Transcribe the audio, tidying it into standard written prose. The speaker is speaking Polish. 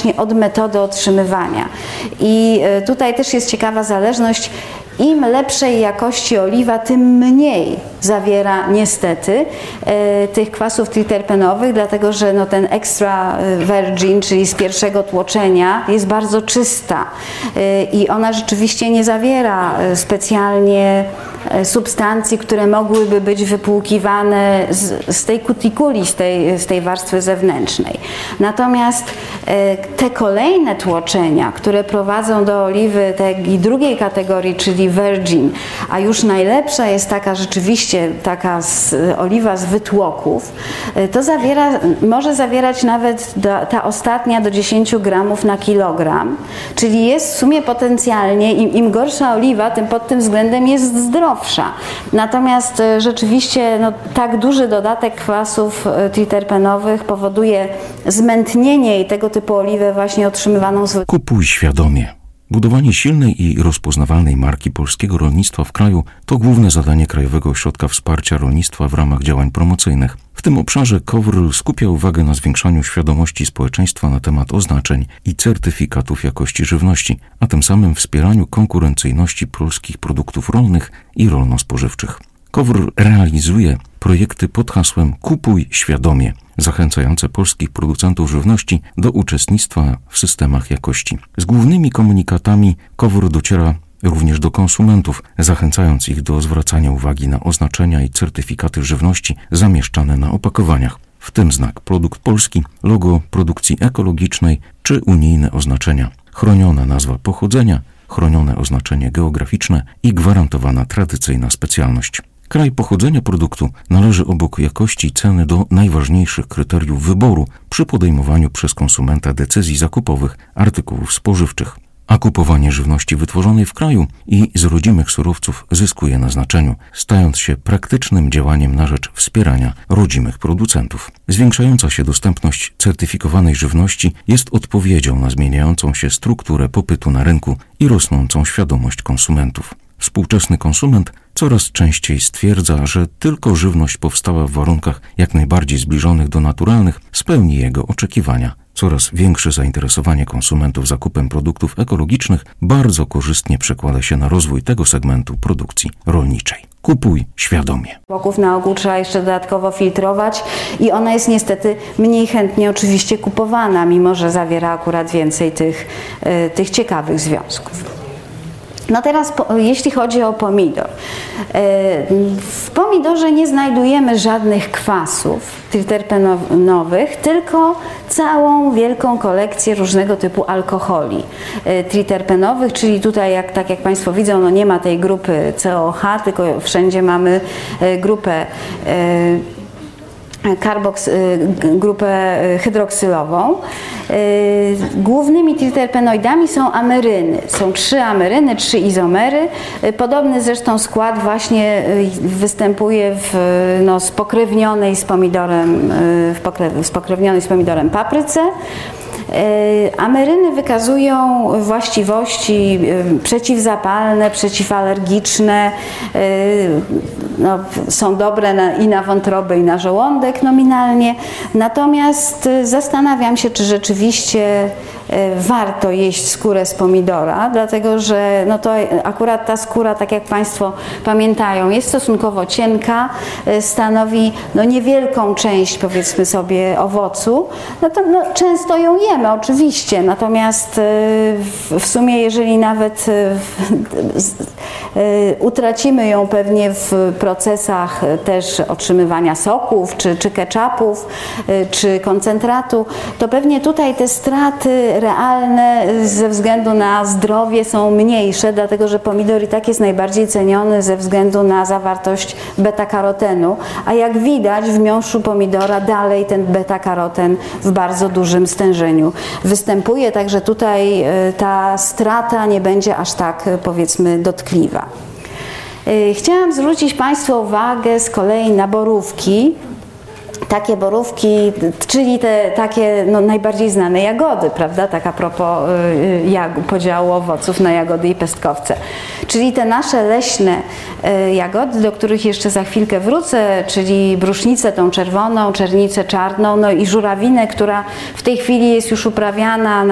właśnie od metody otrzymywania. I tutaj też jest ciekawa zależność. Im lepszej jakości oliwa, tym mniej zawiera niestety tych kwasów triterpenowych, dlatego że no, ten extra virgin, czyli z pierwszego tłoczenia, jest bardzo czysta i ona rzeczywiście nie zawiera specjalnie substancji, które mogłyby być wypłukiwane z tej kutikuli, z tej warstwy zewnętrznej. Natomiast te kolejne tłoczenia, które prowadzą do oliwy tej drugiej kategorii, czyli virgin, a już najlepsza jest taka rzeczywiście taka oliwa z wytłoków, to może zawierać nawet ta ostatnia do 10 gramów na kilogram, czyli jest w sumie potencjalnie, im gorsza oliwa, tym pod tym względem jest zdrowsza. Natomiast rzeczywiście no, tak duży dodatek kwasów triterpenowych powoduje zmętnienie i tego typu oliwę właśnie otrzymywaną z... Kupuj świadomie. Budowanie silnej i rozpoznawalnej marki polskiego rolnictwa w kraju to główne zadanie Krajowego Ośrodka Wsparcia Rolnictwa w ramach działań promocyjnych. W tym obszarze KOWR skupia uwagę na zwiększaniu świadomości społeczeństwa na temat oznaczeń i certyfikatów jakości żywności, a tym samym wspieraniu konkurencyjności polskich produktów rolnych i rolno-spożywczych. KOWR realizuje projekty pod hasłem Kupuj świadomie, zachęcające polskich producentów żywności do uczestnictwa w systemach jakości. Z głównymi komunikatami KOWR dociera również do konsumentów, zachęcając ich do zwracania uwagi na oznaczenia i certyfikaty żywności zamieszczane na opakowaniach, w tym znak produkt polski, logo produkcji ekologicznej czy unijne oznaczenia, chroniona nazwa pochodzenia, chronione oznaczenie geograficzne i gwarantowana tradycyjna specjalność. Kraj pochodzenia produktu należy obok jakości i ceny do najważniejszych kryteriów wyboru przy podejmowaniu przez konsumenta decyzji zakupowych artykułów spożywczych. A kupowanie żywności wytworzonej w kraju i z rodzimych surowców zyskuje na znaczeniu, stając się praktycznym działaniem na rzecz wspierania rodzimych producentów. Zwiększająca się dostępność certyfikowanej żywności jest odpowiedzią na zmieniającą się strukturę popytu na rynku i rosnącą świadomość konsumentów. Współczesny konsument coraz częściej stwierdza, że tylko żywność powstała w warunkach jak najbardziej zbliżonych do naturalnych spełni jego oczekiwania. Coraz większe zainteresowanie konsumentów zakupem produktów ekologicznych bardzo korzystnie przekłada się na rozwój tego segmentu produkcji rolniczej. Kupuj świadomie. Boków na ogół trzeba jeszcze dodatkowo filtrować i ona jest niestety mniej chętnie oczywiście kupowana, mimo że zawiera akurat więcej tych ciekawych związków. No teraz, jeśli chodzi o pomidor. W pomidorze nie znajdujemy żadnych kwasów triterpenowych, tylko całą wielką kolekcję różnego typu alkoholi triterpenowych, czyli tutaj, tak jak Państwo widzą, no nie ma tej grupy COH, tylko wszędzie mamy grupę grupę hydroksylową. Głównymi triterpenoidami są ameryny. Są 3 ameryny, 3 izomery. Podobny zresztą skład właśnie występuje spokrewnionej z pomidorem papryce. Ameryny wykazują właściwości przeciwzapalne, przeciwalergiczne, są dobre i na wątrobę, i na żołądek nominalnie. Natomiast zastanawiam się, czy rzeczywiście warto jeść skórę z pomidora, dlatego że to akurat ta skóra, tak jak Państwo pamiętają, jest stosunkowo cienka, stanowi niewielką część, powiedzmy sobie, owocu. Często ją jemy oczywiście, natomiast w sumie jeżeli nawet utracimy ją pewnie w procesach też otrzymywania soków, czy ketchupów, czy koncentratu, to pewnie tutaj te straty realne ze względu na zdrowie są mniejsze, dlatego że pomidor i tak jest najbardziej ceniony ze względu na zawartość beta-karotenu, a jak widać w miąższu pomidora dalej ten beta-karoten w bardzo dużym stężeniu występuje, także tutaj ta strata nie będzie aż tak, powiedzmy, dotkliwa. Chciałam zwrócić Państwu uwagę z kolei na borówki. Takie borówki, czyli te takie najbardziej znane jagody, prawda? Tak a propos podziału owoców na jagody i pestkowce. Czyli te nasze leśne jagody, do których jeszcze za chwilkę wrócę, czyli brusznicę tą czerwoną, czernicę czarną, i żurawinę, która w tej chwili jest już uprawiana